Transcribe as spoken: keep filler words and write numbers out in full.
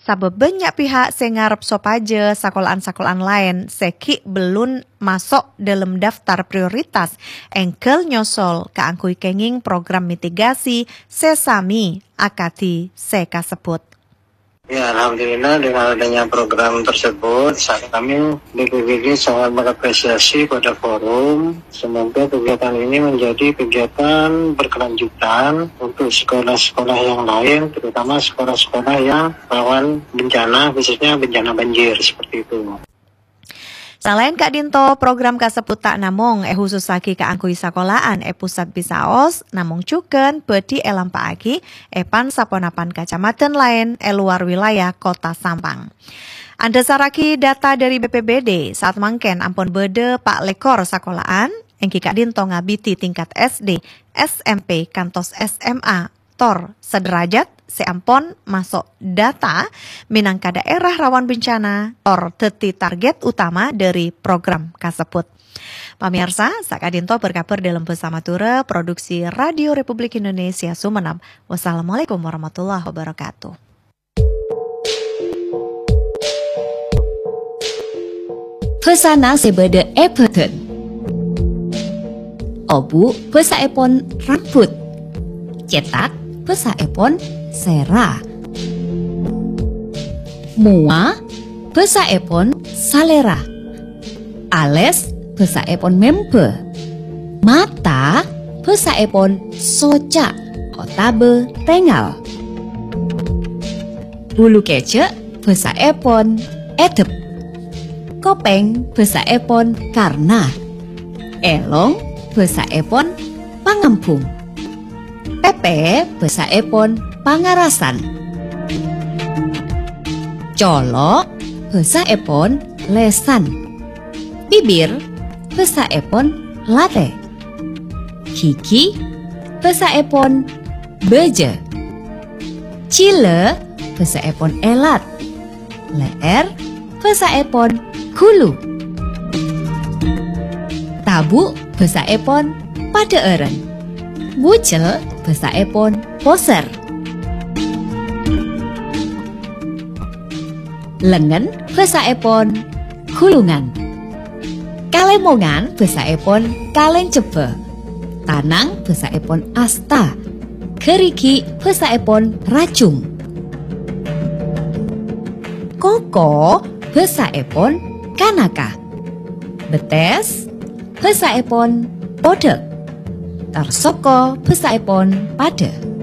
Sabab banyak pihak sing ngarep sopaje sekolahan-sekolahan lain seki belum masuk dalam daftar prioritas engkel nyosol keangkui kenging program mitigasi sesami akati seka sebut. Ya, alhamdulillah dengan adanya program tersebut, saat kami B P B D sangat mengapresiasi pada forum. Semoga kegiatan ini menjadi kegiatan berkelanjutan untuk sekolah-sekolah yang lain, terutama sekolah-sekolah yang rawan bencana, khususnya bencana banjir seperti itu. Selain Kak Dinto, program kasebut tak namung eh khusus lagi keangkui sekolahan eh pusat bisaos, namung cuken bedi elampaaki eh pan saponapan kacamatan lain eh luar wilayah kota Sampang. Anda saraki data dari B P B D saat mangken ampun bede Pak Lekor sekolahan, engki Kak Dinto ngabiti tingkat S D, S M P, kantos S M A, tor sederajat seampon masuk data minangka daerah rawan bencana tor teti target utama dari program kasebut. Pamirsa, Sakadinto berkabar dalam bersama Tura Produksi Radio Republik Indonesia Sumeneb. Wassalamualaikum warahmatullahi wabarakatuh. Pesana sebede epeten. Obu pesa epon rambut. Cetak pesa epon sera. Mua pesa epon salera. Ales pesa epon mempe. Mata pesa epon soca otabe tengal. Bulu kece pesa epon edep. Kopeng pesa epon karna. Elong pesa epon pangampung. Pepe pesa epon pangarasan. Colo pesa epon lesan. Bibir pesa epon late. Kiki pesa epon beje. Cile pesa epon elat. Leer pesa epon kulu. Tabu pesa epon pada eren. Bucel pesa epon poser. Lengan pesa epon kulungan. Kalemongan pesa epon kaleng cepe. Tanang pesa epon asta. Keriki pesa epon racung. Koko pesa epon kanaka. Betes pesa epon podek. Tarsoko pesa epon pada.